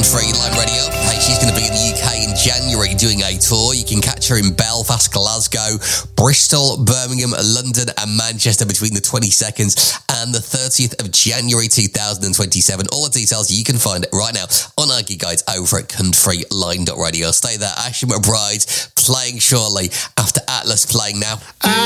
Country Line Radio. Hey, she's going to be in the UK in January doing a tour. You can catch her in Belfast, Glasgow, Bristol, Birmingham, London and Manchester between the 22nd and the 30th of January 2027. All the details you can find right now on our gig guides over at countryline.radio. Stay there. Ashley McBride playing shortly after Atlas playing now.